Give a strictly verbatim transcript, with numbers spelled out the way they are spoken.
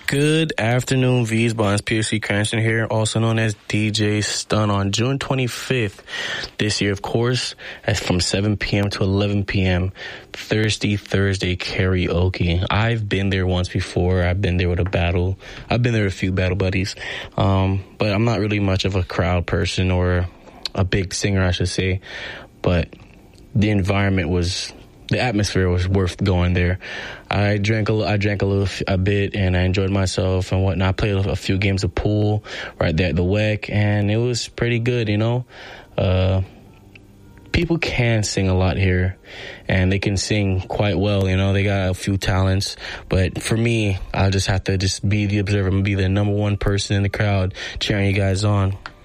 Good afternoon, V's. Bonds P S C Cranston here, also known as D J Stun, on June twenty-fifth this year, of course, as from seven p.m. to eleven p.m. Thirsty Thursday karaoke. I've been there once before. I've been there with a battle. I've been there with a few battle buddies, um, but I'm not really much of a crowd person or a big singer, I should say. But the environment was. The atmosphere was worth going there. I drank a, I drank a little, a bit, and I enjoyed myself and whatnot. I played a few games of pool right there at the W E C, and it was pretty good, you know. Uh, people can sing a lot here, and they can sing quite well, you know. They got a few talents, but for me, I'll just have to just be the observer and be the number one person in the crowd cheering you guys on.